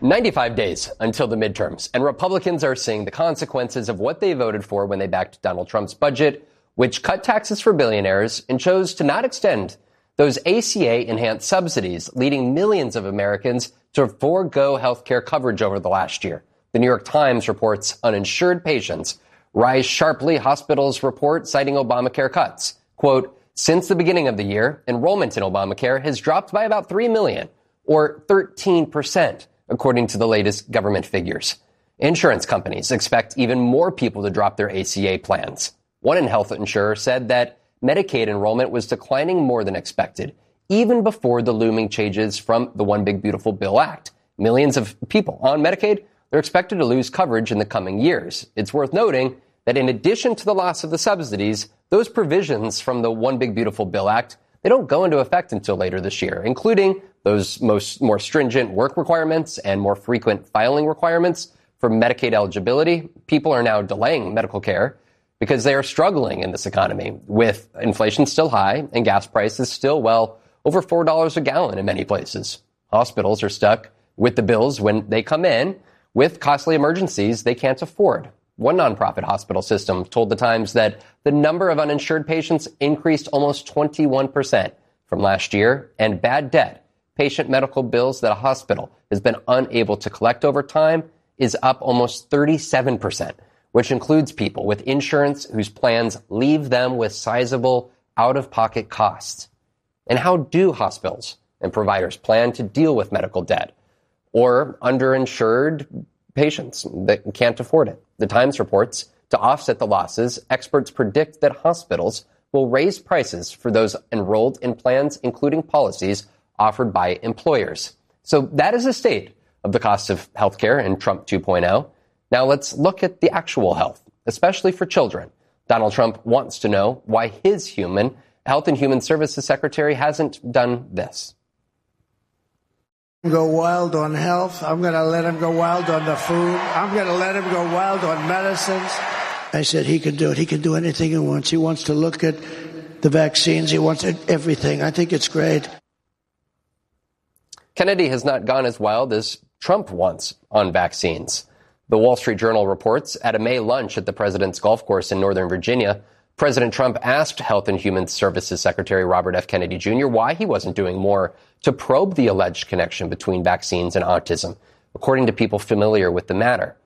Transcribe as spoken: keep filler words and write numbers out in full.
ninety-five days until the midterms, and Republicans are seeing the consequences of what they voted for when they backed Donald Trump's budget, which cut taxes for billionaires and chose to not extend those A C A-enhanced subsidies, leading millions of Americans to forego health care coverage over the last year. The New York Times reports uninsured patients rise sharply, hospitals report, citing Obamacare cuts. Quote, since the beginning of the year, enrollment in Obamacare has dropped by about three million, or thirteen percent, according to the latest government figures. Insurance companies expect even more people to drop their A C A plans. One health insurer said that Medicaid enrollment was declining more than expected, even before the looming changes from the One Big Beautiful Bill Act. Millions of people on Medicaid, they're expected to lose coverage in the coming years. It's worth noting that in addition to the loss of the subsidies, those provisions from the One Big Beautiful Bill Act, they don't go into effect until later this year, including those most more stringent work requirements and more frequent filing requirements for Medicaid eligibility. People are now delaying medical care because they are struggling in this economy with inflation still high and gas prices still, well, over four dollars a gallon in many places. Hospitals are stuck with the bills when they come in with costly emergencies they can't afford. One nonprofit hospital system told The Times that the number of uninsured patients increased almost twenty-one percent from last year, and bad debt, patient medical bills that a hospital has been unable to collect over time, is up almost thirty-seven percent, which includes people with insurance whose plans leave them with sizable out-of-pocket costs. And how do hospitals and providers plan to deal with medical debt or underinsured patients that can't afford it? The Times reports, to offset the losses, experts predict that hospitals will raise prices for those enrolled in plans, including policies offered by employers. So that is the state of the cost of healthcare in Trump two point oh. Now let's look at the actual health, especially for children. Donald Trump wants to know why his human Health and Human Services Secretary hasn't done this. Go wild on health. I'm going to let him go wild on the food. I'm going to let him go wild on medicines. I said he can do it. He can do anything he wants. He wants to look at the vaccines. He wants everything. I think it's great. Kennedy has not gone as wild as Trump wants on vaccines. The Wall Street Journal reports at a May lunch at the president's golf course in Northern Virginia, President Trump asked Health and Human Services Secretary Robert F. Kennedy Junior why he wasn't doing more to probe the alleged connection between vaccines and autism, according to people familiar with the matter.